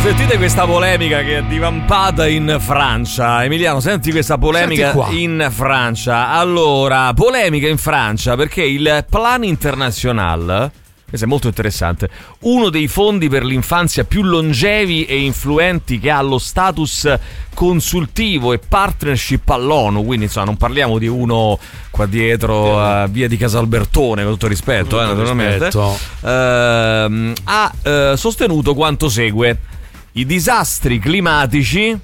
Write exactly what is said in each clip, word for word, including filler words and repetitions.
Sentite questa polemica che è divampata in Francia. Emiliano, senti questa polemica in Francia. Allora, polemica in Francia perché il Plan International, questo è molto interessante, uno dei fondi per l'infanzia più longevi e influenti che ha lo status consultivo e partnership all'ONU, quindi insomma non parliamo di uno qua dietro a via di Casalbertone, con tutto rispetto, eh, naturalmente, eh, ha eh, sostenuto quanto segue: i disastri climatici,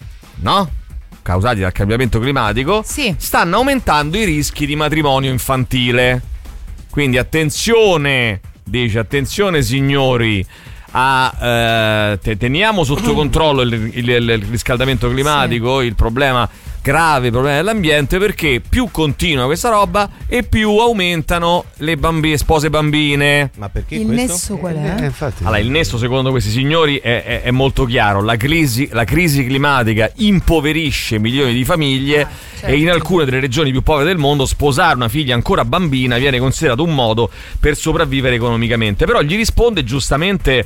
no? causati dal cambiamento climatico, sì, stanno aumentando i rischi di matrimonio infantile. Quindi attenzione, dice, attenzione signori, a, eh, te, teniamo sotto controllo il, il, il riscaldamento climatico, sì, il problema grave, il problema dell'ambiente, perché più continua questa roba e più aumentano le bambine, spose bambine. Ma perché il questo? nesso qual è? Eh, infatti. Allora, il nesso secondo questi signori è, è, è molto chiaro. La crisi, la crisi climatica impoverisce milioni di famiglie, ah, certo, e in alcune delle regioni più povere del mondo sposare una figlia ancora bambina viene considerato un modo per sopravvivere economicamente. Però gli risponde giustamente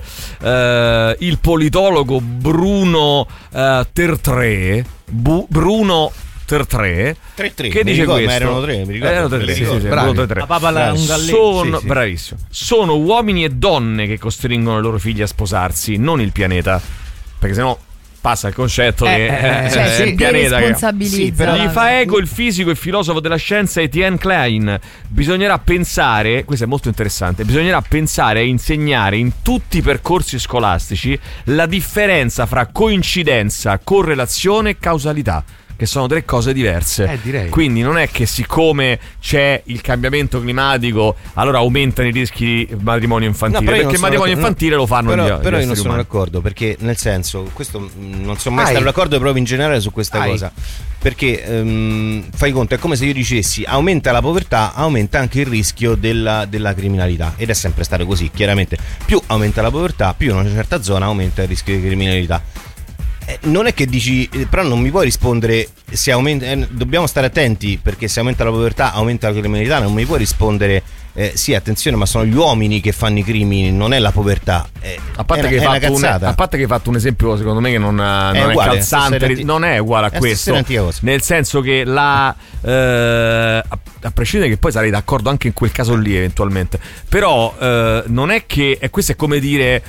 eh, il politologo Bruno eh, Tertré, Bu- Bruno Tertré, tre tre, che dice ricordo, questo. Ma erano tre, mi ricordo. Erano tre, sì, sì, sì, bravi. tre. La papa la, un Sono, sì, sì. bravissimo. Sono uomini e donne che costringono le loro figlie a sposarsi, non il pianeta, perché sennò passa il concetto eh, che eh, eh, cioè, è si il pianeta che sì, però gli fa eco il fisico e filosofo della scienza Etienne Klein. Bisognerà pensare, questo è molto interessante, bisognerà pensare a insegnare in tutti i percorsi scolastici la differenza fra coincidenza, correlazione e causalità, che sono tre cose diverse. Eh, direi. Quindi non è che siccome c'è il cambiamento climatico allora aumentano i rischi di matrimonio infantile, no, perché il matrimonio no, infantile lo fanno però, gli, gli però io non sono umani. d'accordo, perché nel senso, questo non sono mai Ai. stato d'accordo proprio in generale su questa Ai. cosa, perché um, fai conto, è come se io dicessi aumenta la povertà, aumenta anche il rischio della, della criminalità, ed è sempre stato così, chiaramente più aumenta la povertà, più in una certa zona aumenta il rischio di criminalità. Non è che dici, però non mi puoi rispondere se aumenta, eh, dobbiamo stare attenti perché se aumenta la povertà aumenta la criminalità, non mi puoi rispondere eh, sì, attenzione, ma sono gli uomini che fanno i crimini, non è la povertà. Eh, a, parte è che una, hai fatto è un, a parte che hai fatto un esempio secondo me che non, non è, uguale, calzante, anti- non è uguale a è questo, nel senso che la eh, a, a prescindere che poi sarei d'accordo anche in quel caso lì eventualmente, però eh, non è che e questo è come dire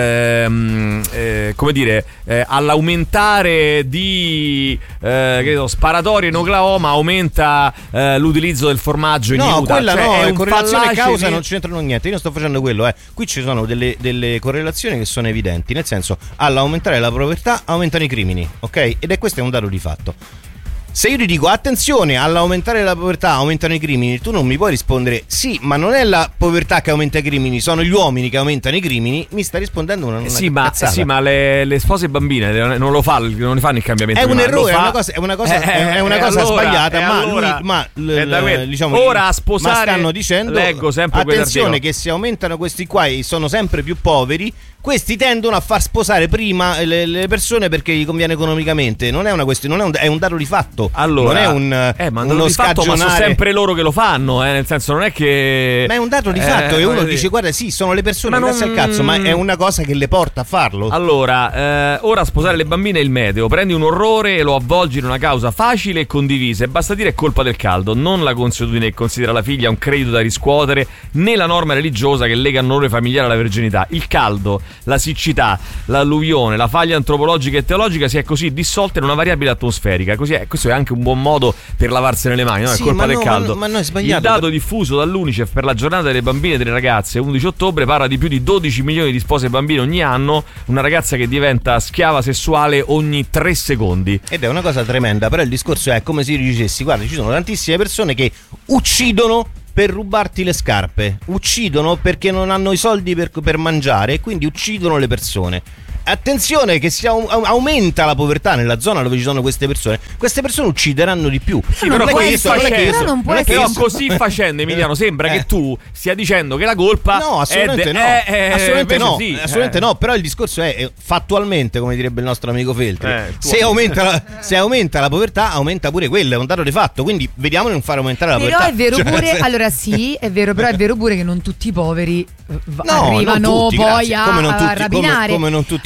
ehm, eh, come dire eh, all'aumentare di eh, che so, sparatorie in Oklahoma aumenta eh, l'utilizzo del formaggio in no, Utah. quella cioè, no, è è un correlazione e causa di... non c'entrano niente, io non sto facendo quello, eh. Qui ci sono delle, delle correlazioni che sono evidenti, nel senso all'aumentare la povertà aumentano i crimini, ok? Ed è questo è un dato di fatto. Se io ti dico attenzione, all'aumentare la povertà aumentano i crimini, tu non mi puoi rispondere sì, ma non è la povertà che aumenta i crimini, sono gli uomini che aumentano i crimini. Mi sta rispondendo una, una sì, ma, cazzata. sì, ma le, le spose bambine non lo fa, non fanno il cambiamento. È un climatico, errore, fa... è una cosa, è una cosa, eh, è una eh, cosa allora, sbagliata, eh, ma, allora, lui, ma eh, da l, diciamo, ora a sposare, ma stanno dicendo leggo sempre attenzione che se aumentano questi qua e sono sempre più poveri, questi tendono a far sposare prima le, le persone perché gli conviene economicamente. Non è una questione, non è un, è un dato di fatto. Allora, non è un, eh, ma uno di fatto, ma sono sempre loro che lo fanno, eh, nel senso non è che ma è un dato di eh, fatto e uno dire... dice guarda sì, sono le persone, ma grazie non... al cazzo, ma è una cosa che le porta a farlo. Allora, eh, ora sposare le bambine è il meteo. Prendi un orrore e lo avvolgi in una causa facile e condivisa, e basta dire è colpa del caldo, non la consuetudine che considera la figlia un credito da riscuotere, né la norma religiosa che lega un onore familiare alla verginità. Il caldo, la siccità, l'alluvione, la faglia antropologica e teologica si è così dissolta in una variabile atmosferica. Così è, questo è anche un buon modo per lavarsene le mani, no? È sì, colpa del no, caldo. Ma, ma no, è sbagliato. Il dato diffuso dall'UNICEF per la giornata delle bambine e delle ragazze undici ottobre parla di più di dodici milioni di spose bambine ogni anno, una ragazza che diventa schiava sessuale ogni tre secondi. Ed è una cosa tremenda, però il discorso è come se io dicessi guarda, ci sono tantissime persone che uccidono per rubarti le scarpe, uccidono perché non hanno i soldi per, per mangiare e quindi uccidono le persone. Attenzione che si au- aumenta la povertà nella zona dove ci sono queste persone. Queste persone uccideranno di più. Sì, però, così facendo, però, però così facendo, Emiliano, sembra eh. che tu stia dicendo che la colpa no, assolutamente è de- no. è, è, assolutamente no. Sì. Assolutamente eh. no. Però il discorso è, è fattualmente, come direbbe il nostro amico Feltri, eh, se, aumenta la, se aumenta la povertà, aumenta pure quello. È un dato di fatto. Quindi vediamo di non far aumentare la però povertà. Però è vero cioè, pure. se... Allora sì, è vero, però è vero pure che non tutti i poveri no, arrivano non tutti, poi grazie. a, come non tutti, a rapinare. come, come non tutti i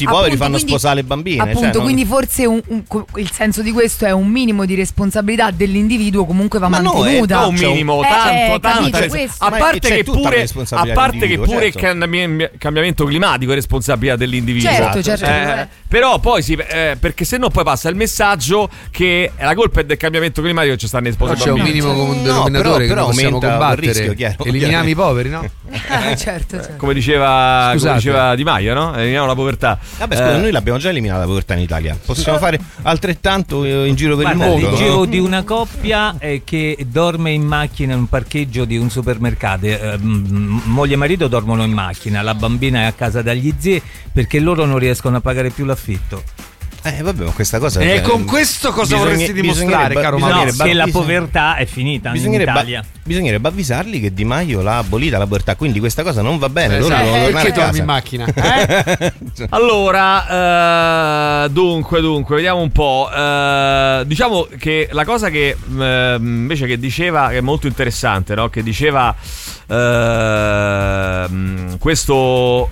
poveri appunto, fanno quindi, sposare le bambine. Appunto, cioè, non... quindi forse un, un, il senso di questo è un minimo di responsabilità dell'individuo, comunque va ma mantenuta. No, è un minimo, eh, tanto, eh, tanto. capito, a parte che pure, a parte che pure certo. il cambiamento climatico è responsabilità dell'individuo. Certo, certo. Eh, però poi si, eh, perché se no poi passa il messaggio che la colpa è del cambiamento climatico che ci stanno esposti. C'è un minimo comune denominatore, no, però, che non possiamo combattere. Rischio, chiaro, eliminiamo chiaro. i poveri, no? Eh, certo, certo. Come diceva, come diceva Di Maio, no? Eliminiamo la povertà. Vabbè, scusa, eh. noi l'abbiamo già eliminata la povertà in Italia. Possiamo fare altrettanto in giro per Guarda, il mondo. Leggevo no? di una coppia eh, che dorme in macchina in un parcheggio di un supermercato. Eh, m- moglie e marito dormono in macchina, la bambina è a casa dagli zii perché loro non riescono a pagare più l'affitto. Eh vabbè, ma questa cosa. E cioè, con questo cosa bisogna, vorresti dimostrare, caro Mauro? Mauro? No, che la povertà è finita in Italia. Ba- bisognerebbe avvisarli che Di Maio l'ha abolita la povertà, quindi questa cosa non va bene. Eh, loro eh, devono tornare perché a dormi casa. in macchina? Eh? Allora, eh, dunque, dunque, vediamo un po'. Eh, diciamo che la cosa che eh, invece che diceva, che è molto interessante, no? Che diceva eh, questo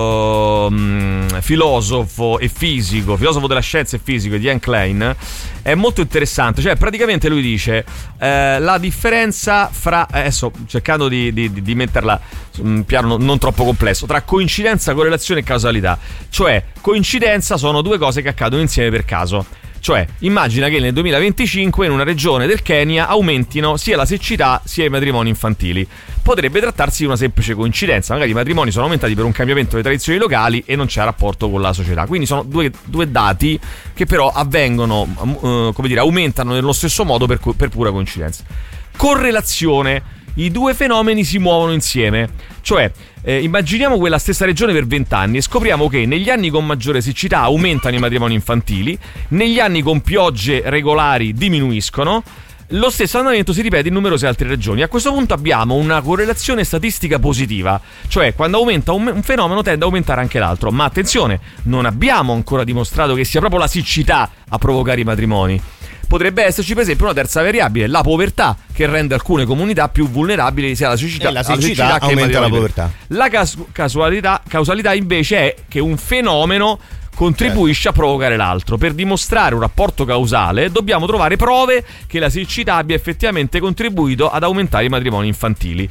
eh, filosofo e fisico, filosofo della scienza e fisico, Ian Klein, è molto interessante. Cioè, praticamente lui dice eh, la differenza fra, adesso cercando di, di, di metterla su un piano non troppo complesso, tra coincidenza, correlazione e causalità. Cioè, coincidenza sono due cose che accadono insieme per caso. Cioè, immagina che nel duemilaventicinque in una regione del Kenya aumentino sia la siccità sia i matrimoni infantili. Potrebbe trattarsi di una semplice coincidenza, magari i matrimoni sono aumentati per un cambiamento delle tradizioni locali e non c'è rapporto con la società. Quindi sono due, due dati che però avvengono, uh, come dire, aumentano nello stesso modo per, per pura coincidenza. Correlazione. I due fenomeni si muovono insieme. Cioè, eh, immaginiamo quella stessa regione per vent'anni e scopriamo che negli anni con maggiore siccità aumentano i matrimoni infantili, negli anni con piogge regolari diminuiscono. Lo stesso andamento si ripete in numerose altre regioni. A questo punto abbiamo una correlazione statistica positiva, cioè quando aumenta un, un fenomeno tende a aumentare anche l'altro. Ma attenzione, non abbiamo ancora dimostrato che sia proprio la siccità a provocare i matrimoni. Potrebbe esserci per esempio una terza variabile, la povertà, che rende alcune comunità più vulnerabili sia alla siccità, e la siccità, siccità che aumenta la povertà. La cas- casualità, causalità invece è che un fenomeno contribuisce a provocare l'altro. Per dimostrare un rapporto causale dobbiamo trovare prove che la siccità abbia effettivamente contribuito ad aumentare i matrimoni infantili.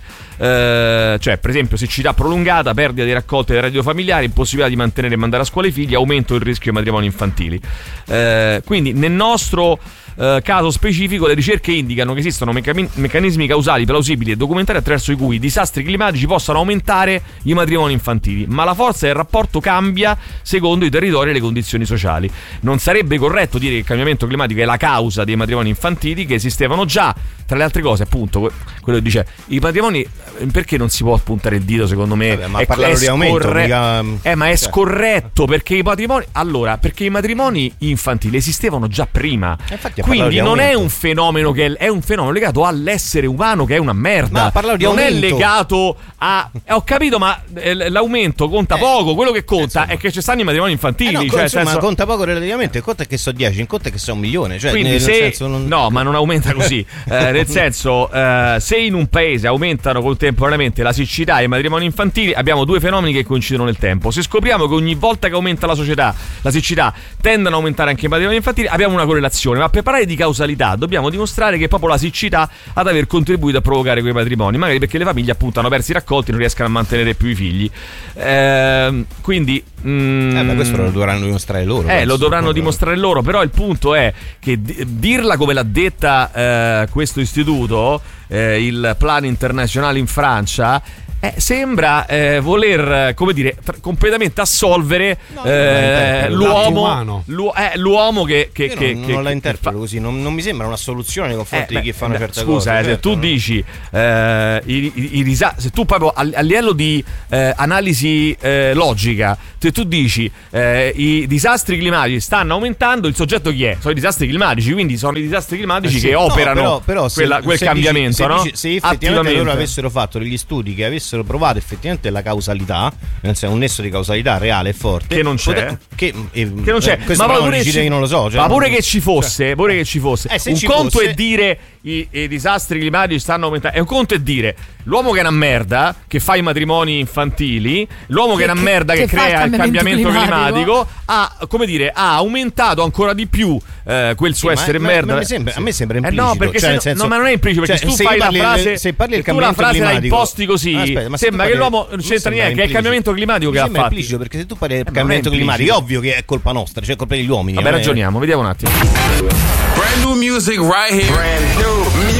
Eh, cioè, per esempio, siccità prolungata, perdita di raccolte del reddito familiare, impossibilità di mantenere e mandare a scuola i figli, aumento del rischio di matrimoni infantili. Eh, quindi nel nostro Uh, caso specifico le ricerche indicano che esistono mecca- meccanismi causali plausibili e documentari attraverso i cui i disastri climatici possano aumentare i matrimoni infantili, ma la forza del rapporto cambia secondo i territori e le condizioni sociali. Non sarebbe corretto dire che il cambiamento climatico è la causa dei matrimoni infantili, che esistevano già, tra le altre cose, appunto, quello che dice i matrimoni, perché non si può puntare il dito, secondo me. Vabbè, ma è, parlano è di aumento, scorre- mica... eh ma è cioè. scorretto, perché i matrimoni allora perché i matrimoni infantili esistevano già prima. Infatti, quindi non aumento. è un fenomeno che è, è un fenomeno legato all'essere umano, che è una merda. Ma parlavo di non aumento. è legato a eh, ho capito, ma eh, l'aumento conta Eh, poco. Quello che conta insomma. è che ci stanno i matrimoni infantili. Eh no, cioè, insomma, senso... conta poco relativamente. Il conto è che so dieci, il conto è che so un milione. Cioè, Quindi nel se senso non... no, ma non aumenta così. eh, nel senso, eh, se in un paese aumentano contemporaneamente la siccità e i matrimoni infantili, abbiamo due fenomeni che coincidono nel tempo. Se scopriamo che ogni volta che aumenta la società, la siccità, tendono a aumentare anche i matrimoni infantili, abbiamo una correlazione. Ma per parlare di causalità dobbiamo dimostrare che è proprio la siccità ad aver contribuito a provocare quei matrimoni, magari perché le famiglie appunto hanno perso i raccolti e non riescono a mantenere più i figli. Eh, quindi mm, eh, ma questo lo dovranno dimostrare loro. Eh, penso, lo dovranno proprio. dimostrare loro, però il punto è che d- dirla come l'ha detta eh, questo istituto, eh, il Plan International in Francia, eh, sembra eh, voler, come dire, tra- completamente assolvere No, eh, non l'uomo, l'u- eh, l'uomo che, che, Io che, non, che, non la che interpreto fa- così, non, non mi sembra una soluzione nei confronti Eh, di chi beh, fanno beh, certe scusa, cose. eh, se certo, tu no? dici eh, i, i, i risa- se tu proprio a, a livello di eh, analisi eh, logica, se tu dici eh, i disastri climatici stanno aumentando, il soggetto chi è? Sono i disastri climatici, quindi sono i disastri climatici Eh sì. che No, operano però, però se, quella, quel se cambiamento. questo, no? Se effettivamente loro avessero fatto degli studi che avessero provato effettivamente la causalità, nel senso un nesso di causalità reale e forte, che non c'è, poter, che, eh, che non c'è, eh, ma pure ci, che non lo so, cioè, ma pure non, che ci fosse, cioè, pure che ci fosse. Eh, un ci conto fosse, è dire i, i disastri climatici stanno aumentando, e un conto è dire l'uomo che è una merda, che fa i matrimoni infantili, l'uomo che, che è una merda che, che crea il cambiamento climatico, climatico ha, come dire, ha aumentato ancora di più eh, quel suo sì, essere ma, merda. Ma, ma sembra, a me sembra implicito. Eh no, perché cioè, se, nel senso, no, ma non è implicito, perché cioè, se tu fai parli, la frase, se parli del tu la frase climatico, la imposti così, ah, aspetta, sembra che l'uomo non c'entra niente, che è il cambiamento climatico che ha fatto. Implicito, perché se tu parli del cambiamento climatico è ovvio che è colpa nostra, cioè è colpa degli uomini. Vabbè, ragioniamo, vediamo un attimo. Brand new music right here. Brand new